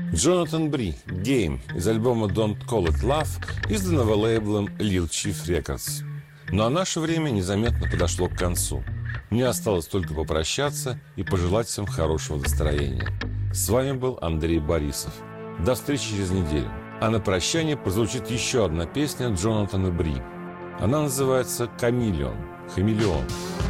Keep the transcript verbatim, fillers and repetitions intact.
Джонатан Бри, «Game» из альбома «Don't Call It Love», изданного лейблом Lil Chief Records. Ну а наше время незаметно подошло к концу. Мне осталось только попрощаться и пожелать всем хорошего настроения. С вами был Андрей Борисов. До встречи через неделю. А на прощание прозвучит еще одна песня Джонатана Бри. Она называется «Камелеон». «Хамелеон».